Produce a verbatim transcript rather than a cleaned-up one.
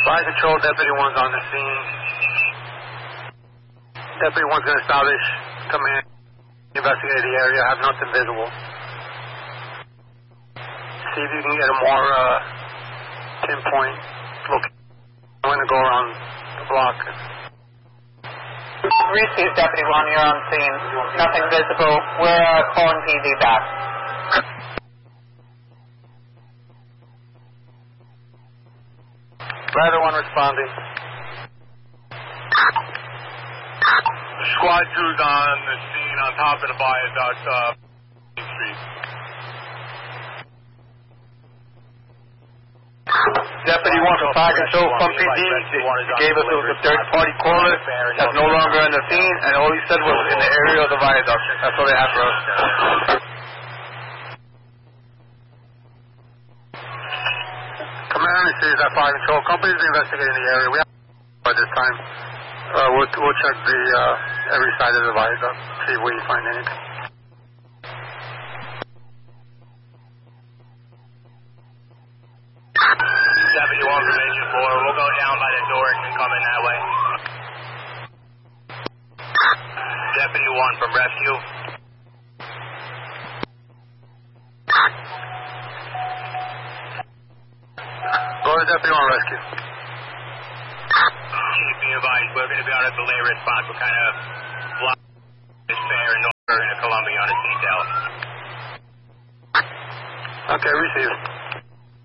Fire control, Deputy one's on the scene. Deputy one's going to establish command, investigate the area, have nothing visible. See if you can get a more uh, pinpoint location. I'm going to go around the block. Receive Deputy one, you're on scene. Nothing visible. We're uh, calling P D back. Ladder one responding. Squad crews on the scene on top of the viaduct, uh, Street. Deputy one for fire control from P D. He gave us it was a third party caller that's no longer on the scene, and all he said was in the area of the viaduct. That's all they have for us. Commander receives that fire control. Company's investigating the area. We have by this time. Uh, we'll, we'll check the uh, every side of the viaduct, see if we find anything. Deputy one from engine four. We'll go down by the door and can come in that way. Deputy one from rescue. Go to Deputy one rescue. Chief, be advised, we're going to be on a delay response. We're kind of blocking this fare in Northern Columbia on a detail. Okay, received.